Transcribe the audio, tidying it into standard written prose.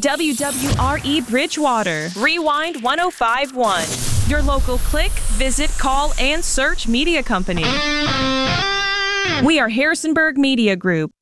WWRE Bridgewater, Rewind 105.1. Your local click, visit, call, and search media company. We are Harrisonburg Media Group.